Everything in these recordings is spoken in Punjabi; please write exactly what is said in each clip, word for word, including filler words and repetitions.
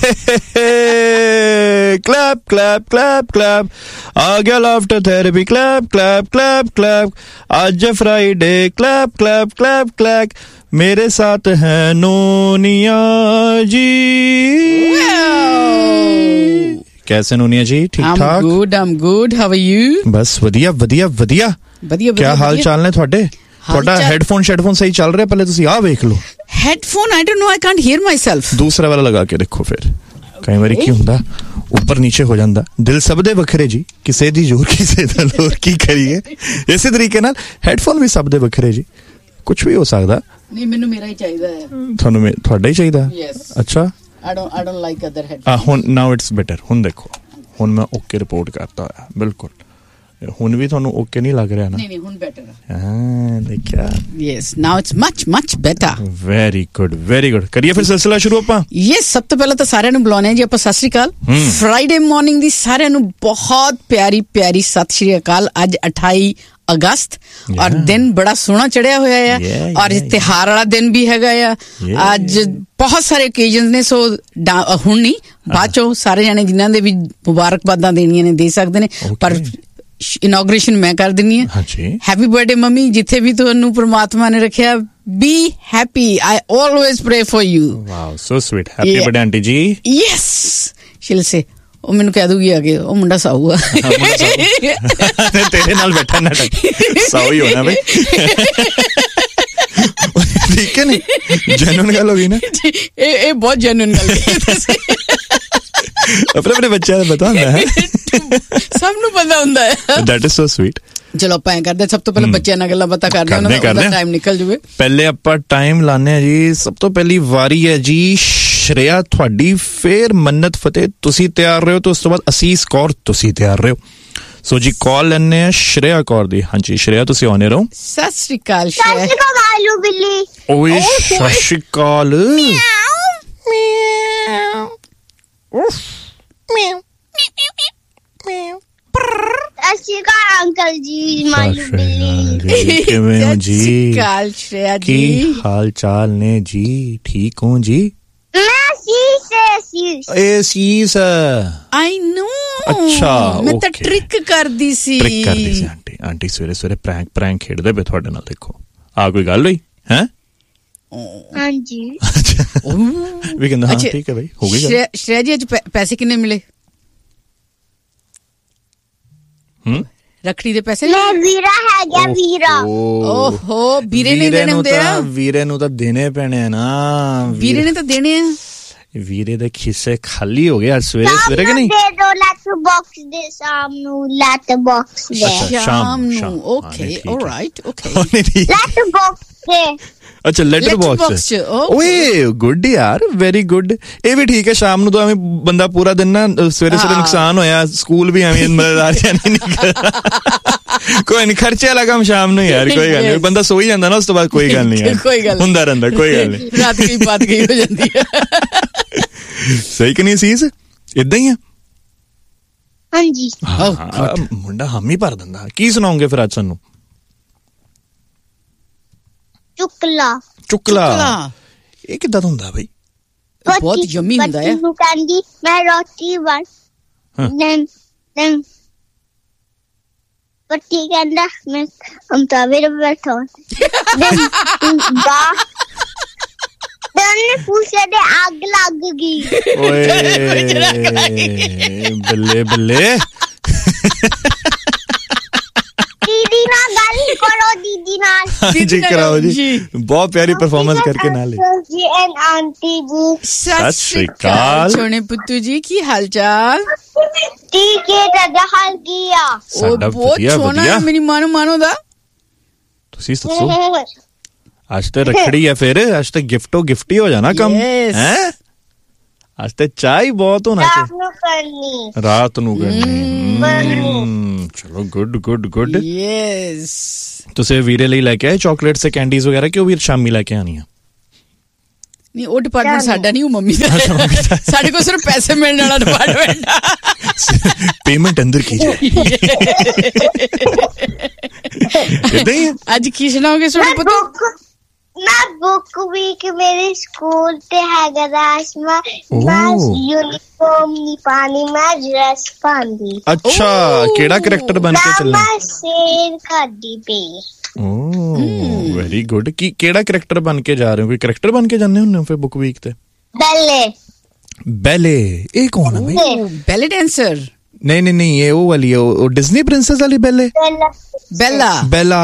क्लैप क्लैप क्लैप क्लैप आ गया laughter therapy clap clap clap clap आज Friday clap clap clap clap मेरे साथ है नोनिया जी। कैसे नोनिया जी? ठीक ठाक? Good I am good how are you? बस वधिया वधिया वधिया वधिया। क्या हाल चाल ने ਤੁਹਾਡੇ? ਤੁਹਾਡਾ ਹੈਡਫੋਨ ਸ਼ੈਡਫੋਨ ਸਹੀ ਚੱਲ ਰਿਹਾ? ਪਹਿਲੇ ਤੁਸੀਂ ਆਹ ਵੇਖ ਲਓ। Headphone I don't know I can't hear myself. दूसरा वाला लगा के देखो फिर। ਕਈ ਵਾਰੀ ਕੀ ਹੁੰਦਾ ਉੱਪਰ ਨੀਚੇ ਹੋ ਜਾਂਦਾ। ਦਿਲ ਸਭ ਦੇ ਵੱਖਰੇ ਜੀ, ਕਿਸੇ ਦੀ ਜ਼ੋਰ ਕਿਸੇ ਦਾ ਲੋਰ, ਕੀ ਕਰੀਏ। ਇਸੇ ਤਰੀਕੇ ਨਾਲ ਹੈਡਫੋਨ ਵੀ ਸਭ ਦੇ ਵੱਖਰੇ ਜੀ, ਕੁਝ ਵੀ ਹੋ ਸਕਦਾ। ਨਹੀਂ ਮੈਨੂੰ ਮੇਰਾ ਹੀ ਚਾਹੀਦਾ ਹੈ। ਤੁਹਾਨੂੰ ਤੁਹਾਡਾ ਹੀ ਚਾਹੀਦਾ? ਅੱਛਾ I don't I don't like other headphones. ਆ ਹੁਣ ਨਾਓ ਇਟਸ ਬੈਟਰ। ਹੁਣ ਦੇਖੋ ਹੁਣ ਮੈਂ ਓਕੇ ਰਿਪੋਰਟ ਕਰਤਾ ਹੋਇਆ ਬਿਲਕੁਲ। ਹੁਣ ਵੀ ਤੁਹਾਨੂੰ ਓਕੇ ਨਹੀਂ ਲੱਗ ਰਿਹਾ ਨਾ? ਨਹੀਂ ਨਹੀਂ ਹੁਣ ਬੈਟਰ ਹੈ। ਹਾਂ ਦੇਖਿਆ? Yes now it's much much better. Very good very good. ਕਰੀਏ ਫਿਰ ਸਿਲਸਿਲਾ ਸ਼ੁਰੂ ਆਪਾਂ। ਯੈਸ ਸਭ ਤੋਂ ਪਹਿਲਾਂ ਤਾਂ ਸਾਰਿਆਂ ਨੂੰ ਬੁਲਾਉਣੇ ਜੀ ਆਪਾਂ ਸਤਿ ਸ਼੍ਰੀ ਅਕਾਲ। ਫਰਾਈਡੇ ਮਾਰਨਿੰਗ ਦੀ ਸਾਰਿਆਂ ਨੂੰ ਬਹੁਤ ਪਿਆਰੀ ਪਿਆਰੀ ਸਤਿ ਸ਼੍ਰੀ ਅਕਾਲ। ਅੱਜ ਅਠਾਈ अगस्त और दिन बड़ा सोहना चढ़िया होया है और त्योहार वाला दिन भी हैगा आ। अज बहुत सारे ओकेजन ने सो हुण नहीं बाद चो सारे जाने जिन्हां दे भी मुबारकबादां देनियां ने दे सकदे ने पर इनॉग्रेशन मैं कर दिनी है। हैप्पी बर्थडे मम्मी, जिथे भी तुहानू परमात्मा ने रखिया be happy. I always pray for you. Wow so sweet. Happy birthday aunty ji. Yes शिल से ਉਹ ਮੈਨੂੰ ਕਹਿ ਦੂਗੀ ਆ ਕੇ ਉਹ ਮੁੰਡਾ ਸਾਊ ਆ। ਤੇਰੇ ਨਾਲ ਬੈਠਾ ਨਾ ਸਾਊ ਹੀ ਹੋਣਾ ਬਈ। ਠੀਕ ਹੈ ਨਹੀਂ ਜੈਨੂਨ ਗੱਲ ਹੋ ਗਈ ਨਾ। ਇਹ ਇਹ ਬਹੁਤ ਜੈਨੂਨ ਗੱਲ ਹੈ। ਆਪਣੇ ਆਪਣੇ ਬੱਚਿਆਂ ਦਾ ਪਤਾ ਹੁੰਦਾ ਹੈ, ਸਭ ਨੂੰ ਪਤਾ ਹੁੰਦਾ ਹੈ। That is so sweet. ਚਲੋ ਆਪਾਂ ਐਂ ਕਰਦੇ ਸਭ ਤੋਂ ਪਹਿਲਾਂ ਬੱਚਿਆਂ ਨਾਲ ਗੱਲਾਂ ਬਾਤਾਂ ਕਰਦੇ ਹਾਂ, ਉਹਨਾਂ ਦਾ ਟਾਈਮ ਨਿਕਲ ਜਾਵੇ। ਪਹਿਲੇ ਆਪਾਂ ਟਾਈਮ ਲਾਉਂਦੇ ਹਾਂ ਜੀ। ਸਭ ਤੋਂ ਪਹਿਲੀ ਵਾਰੀ ਹੈ ਜੀ ਸ਼੍ਰੇਆ ਤੁਹਾਡੀ। ਫੇਰ ਮੰਨਤ ਫਤਿਹ ਤੁਸੀਂ ਤਿਆਰ ਰਹੇ ਹੋ ਤੇ ਉਸ ਤੋਂ ਬਾਅਦ ਅਸੀਸ ਕੌਰ ਤੁਸੀਂ ਤਿਆਰ ਰਹੇ ਹੋ। ਸੋ ਜੀ ਕਾਲ ਲੈਣੇ ਆ ਸ਼੍ਰੇਆ ਕੌਰ ਦੀ। ਹਾਂਜੀ ਸ਼੍ਰੇਆ ਤੁਸੀਂ ਆਉਣੇ ਰਹੋ। ਸਤਿ ਸ਼੍ਰੀ ਅਕਾਲ ਸ਼੍ਰੇਆ। ਸਤਿ ਸ਼੍ਰੀ ਅਕਾਲ ਆਲੂ ਬਿੱਲੀ। ਓਏ ਸਤਿ ਸ਼੍ਰੀ ਅਕਾਲ। ਸਤਿ ਸ਼੍ਰੀ ਅਕਾਲ ਅੰਕਲ ਜੀ ਮਾਲੂ ਬਿੱਲੀ। ਕਿਵੇਂ ਹੋ ਜੀ? ਸਤਿ ਸ਼੍ਰੀ ਅਕਾਲ ਸ਼੍ਰੇਆ ਜੀ। ਕੀ ਹਾਲ ਚਾਲ ਨੇ ਜੀ? ਠੀਕ ਹੋ ਜੀ? ਮੈਂ ਸੀਸ ਹੈ ਸੀਸ। ਇਹ ਸੀਸ ਆਈ ਨੋ। ਅੱਛਾ ਮੈਂ ਤਾਂ ਟ੍ਰਿਕ ਕਰਦੀ ਸੀ। ਟ੍ਰਿਕ ਕਰਦੀ ਸੀ ਆਂਟੀ। ਆਂਟੀ ਸਵੇਰੇ ਸਵੇਰੇ ਪ੍ਰੈਂਕ ਪ੍ਰੈਂਕ ਖੇਡਦੇ ਪਏ ਤੁਹਾਡੇ ਨਾਲ। ਦੇਖੋ ਆ ਕੋਈ ਗੱਲ ਹੋਈ ਹੈ? ਹਾਂਜੀ ਵੀ ਕਹਿੰਦਾ ਹਾਂ ਠੀਕ ਹੈ ਬਈ ਹੋ ਗਈ ਗੱਲ। ਸ਼੍ਰੇਆ ਜੀ ਅੱਜ ਪੈਸੇ ਕਿੰਨੇ ਮਿਲੇ? ਹੂੰ ਰੱਖੜੀ ਦੇ ਪੈਸੇ? ਮੈਂ ਵੀਰਾ ਹੈ ਗਿਆ ਵੀਰਾ। ਓਹੋ ਵੀਰੇ ਨੇ ਦੇਣੇ ਹੁੰਦੇ ਆ। ਵੀਰੇ ਨੂੰ ਤਾਂ ਦੇਣੇ ਪੈਣੇ ਆ ਨਾ। ਵੀਰੇ ਨੇ ਤਾਂ ਦੇਣੇ ਆ। ਵੀਰੇ ਦੇ ਖਿੱਸੇ ਖਾਲੀ ਹੋ ਗਏ ਅੱਜ ਸਵੇਰੇ ਸਵੇਰੇ ਕਿ ਨਹੀਂ? ਦੇ ਦੋ ਲੈਟਰ ਬਾਕਸ ਦੇ ਸ਼ਾਮ ਨੂੰ ਲੈਟਰ ਬਾਕਸ ਦੇ ਸ਼ਾਮ ਨੂੰ। Okay all right okay letter box ਦੇ। ਅੱਛਾ ਲੈਟਰ ਬਾਕਸ। ਓਏ ਗੁੱਡ ਯਾਰ ਵੈਰੀ ਗੁੱਡ। ਇਹ ਵੀ ਠੀਕ ਹੈ। ਸ਼ਾਮ ਨੂੰ ਤਾਂ ਐਵੇਂ ਬੰਦਾ ਪੂਰਾ ਦਿਨ ਨਾ ਸਵੇਰੇ ਸਵੇਰੇ ਨੁਕਸਾਨ ਹੋਇਆ ਸਕੂਲ ਵੀ ਐਵੇਂ ਮਜ਼ੇਦਾਰੀਆਂ ਨਹੀਂ ਨਿਕਲ। ਕੋਈ ਨਹੀਂ ਖਰਚੇ ਵਾਲਾ ਕੰਮ ਸ਼ਾਮ ਨੂੰ ਯਾਰ ਕੋਈ ਗੱਲ ਨਹੀਂ। ਬੰਦਾ ਸੋ ਹੀ ਜਾਂਦਾ ਨਾ ਉਸ ਤੋਂ ਬਾਅਦ ਕੋਈ ਗੱਲ ਨਹੀਂ ਕੋਈ ਗੱਲ ਹੁੰਦਾ ਰਹਿੰਦਾ ਕੋਈ ਗੱਲ ਨਹੀਂ। ਰਾਤ ਗਈ ਬਾਤ ਗਈ ਹੋ ਜਾਂਦੀ ਹੈ। ਸਹੀ ਕਿ ਨਹੀਂ ਸੀਸ? ਏਦਾਂ ਹੀ ਆ। ਹਾਂਜੀ ਮੁੰਡਾ ਹਮ ਹੀ ਭਰ ਦਿੰਦਾ। ਕੀ ਸੁਣਾਉਂਗੇ ਫਿਰ ਅੱਜ ਸਾਨੂੰ? ਚੁਕਲਾ। ਚੁਕਲਾ ਇਹ ਕਿੱਦਾਂ ਦਾ ਹੁੰਦਾ ਬਈ? ਬਹੁਤ ਯਮੀ ਹੁੰਦਾ ਹੈ। ਤੂੰ ਕਹਿੰਦੀ ਮੈਂ ਰੋਟੀ ਬਸ ਦੈਨ ਦੈਨ ਪੱਟੀ ਕਹਿੰਦਾ ਮੈਂ ਹਮ ਤਾਂ ਵੇਰ ਬੈਠੋ ਦੈਨ ਬਾ ਦੈਨ ਪੂਛੇ ਦੇ ਅੱਗ ਲੱਗ ਗਈ। ਓਏ ਬੱਲੇ ਬੱਲੇ। ਦੀਦੀ ਨਾਲ ਗੱਲ ਕਰੋ ਦੀਦੀ ਨਾਲ। ਜੀ ਕਰਾਓ ਜੀ। ਬਹੁਤ ਪਿਆਰੀ ਪਰਫਾਰਮੈਂਸ ਕਰਕੇ ਨਾਲ ਜੀ ਐਂਡ ਆਂਟੀ ਜੀ ਸਤਿ ਸ਼੍ਰੀ ਅਕਾਲ। ਸੋਹਣੇ ਪੁੱਤੂ ਜੀ ਕੀ ਹਾਲ ਚਾਲ? ਠੀਕ ਹੈ ਤੁਹਾਡਾ ਹਾਲ ਕੀ ਆ? ਉਹ ਬਹੁਤ ਸੋਹਣਾ ਹੈ। ਮੇਰੀ ਮਾਂ ਨੂੰ ਮਾਨੋ ਦਾ ਤੁਸੀਂ ਦੱਸੋ। ਅੱਜ ਤੇ ਰੱਖੜੀ ਹੈ ਫਿਰ ਅੱਜ ਤੇ ਗਿਫਟੋ ਗਿਫਟੀ ਹੋ ਜਾਣਾ ਕੰਮ ਹੈ। ਅੱਜ ਤੇ ਚਾਹ ਬਹੁਤ ਹੋਣਾ ਚਾਹੀਦਾ। ਰਾਤ ਨੂੰ ਕਰਨੀ। ਚਲੋ ਗੁੱਡ ਗੁੱਡ ਗੁੱਡ। ਯੈਸ ਤੁਸੀਂ ਵੀਰੇ ਲਈ ਲੈ ਕੇ ਆਏ ਚਾਕਲੇਟਸ ਤੇ ਕੈਂਡੀਜ਼ ਵਗੈਰਾ ਕਿ ਉਹ ਵੀ ਸ਼ਾਮੀ ਲੈ ਕੇ ਆਣੀ ਆ? ਨਹੀਂ ਉਹ ਡਿਪਾਰਟਮੈਂਟ ਸਾਡਾ ਨਹੀਂ, ਉਹ ਮੰਮੀ ਦਾ। ਸਾਡੇ ਕੋਲ ਸਿਰਫ ਪੈਸੇ ਮਿਲਣ ਵਾਲਾ ਡਿਪਾਰਟਮੈਂਟ ਆ। ਪੇਮੈਂਟ ਅੰਦਰ ਕੀ ਜਾਏ। ਅੱਜ ਕੀ ਸੁਣਾਓਗੇ ਸੋਹਣੇ ਪੁੱਤ? ਮੈਂ ਬੁੱਕ ਵੀਕ ਮੇਰੇ ਸਕੂਲ ਤੇ ਹੈਗਾ ਰਾਸ਼ਮਾ ਮੈਂ ਯੂਨੀਫਾਰਮ ਨਹੀਂ ਪਾਣੀ ਮੈਂ ਡਰੈਸ ਪਾਉਂਦੀ ਅੱਛਾ ਕਿਹੜਾ ਕਰੈਕਟਰ ਬਣ ਕੇ ਚੱਲਣਾ ਮੈਂ ਸ਼ੇਰ ਖਾਦੀ ਪਈ ਓ ਵੈਰੀ ਗੁੱਡ ਕੀ ਕਿਹੜਾ ਕਰੈਕਟਰ ਬਣ ਕੇ ਜਾ ਰਹੇ ਹੋ ਕੋਈ ਕਰੈਕਟਰ ਬਣ ਕੇ ਜਾਂਦੇ ਹੁੰਦੇ ਹੋ ਫਿਰ ਬੁੱਕ ਵੀਕ ਤੇ ਬੈਲੇ ਬੈਲੇ ਇਹ ਕੌਣ ਹੈ ਬਈ ਬੈਲੇ ਡਾਂਸਰ ਨਹੀਂ ਨਹੀਂ ਨਹੀਂ ਇਹ ਉਹ ਵਾਲੀ ਉਹ डिज्नी प्रिंसेस वाली बेले बेला बेला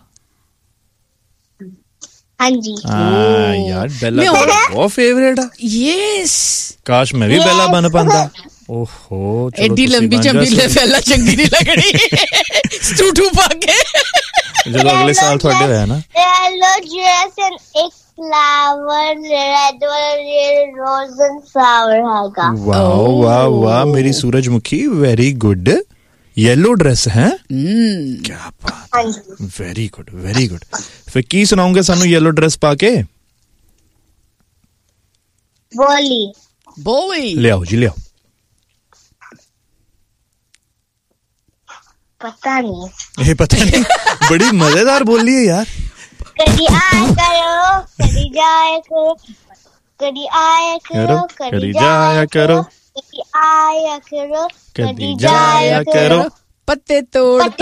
हाँ जी हाँ यार बेला बहुत फेवरेट है यस काश मैं भी बेला बन पाता ओहो एडी लंबी चंबीले बेला चंगी नहीं लगनी स्टूटू पाके ਜਦੋਂ ਅਗਲੇ ਸਾਲ ਤੁਹਾਡੇ ਹੋਇਆ ਨਾ येलो ड्रेस एंड एक फ्लावर रेड वाला रोज एंड फ्लावर हैगा वाह वाह वाह मेरी सूरजमुखी वेरी गुड येलो ड्रेस है क्या बात वेरी गुड वेरी गुड फिर की सुनाओगे सानू येलो ड्रेस पाके बोली बोली ले आओ जी ले आओ पता नहीं ये पता नहीं बड़ी मजेदार बोली है यार कभी आया करो कभी जाया करो कभी आया करो कभी जाया करो कभी आया करो कभी जाया करो पत्ते तोड़